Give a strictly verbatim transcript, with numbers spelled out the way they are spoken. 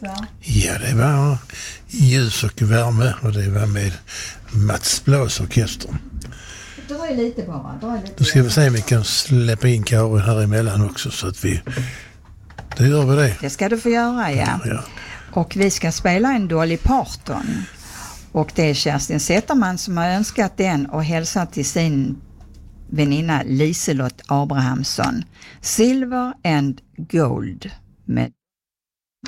detta? Ja, det var ljus och värme och det var med Mats Blåsorkester. Det var ju lite bara. Det var lite. Då ska vi se om vi kan släppa in Karin här emellan också så att vi... Då gör vi det. Det ska du få göra, ja. Ja, ja. Och vi ska spela en Dolly Parton. Och det är Kerstin Zetterman som har önskat den och hälsat till sin väninna Liselott Abrahamsson. Silver and Gold med